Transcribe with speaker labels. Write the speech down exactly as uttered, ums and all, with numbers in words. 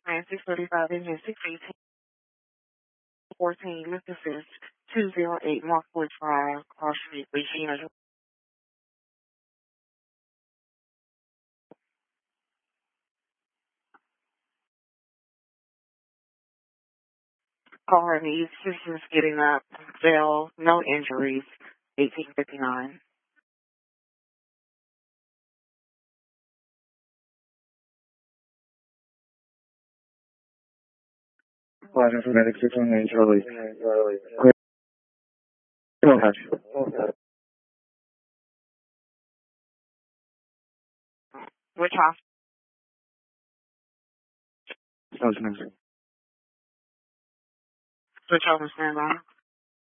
Speaker 1: nine six thirty-five engine six eighteen fourteen, Mister Fisk, two zero eight Markwood Drive, Cross Street, Regina. Car needs assistance getting up. Fail, no injuries, eighteen fifty-nine. Line for medic six one nine Charlie. Clear. No hatch. Which hospital? Which hospital stand by?